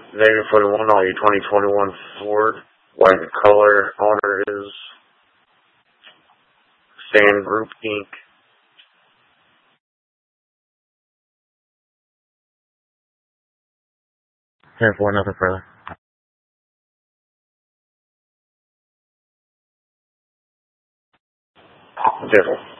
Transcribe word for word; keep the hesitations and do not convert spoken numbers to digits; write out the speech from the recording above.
Negative forty-one, all your twenty twenty-one Ford. White in color. Owner is Sand Group Incorporated. ten four, nothing further. Different.